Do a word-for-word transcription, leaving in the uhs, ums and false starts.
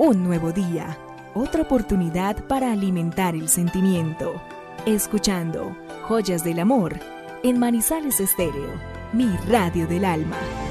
Un nuevo día, otra oportunidad para alimentar el sentimiento. Escuchando Joyas del Amor en Manizales Estéreo, mi radio del alma.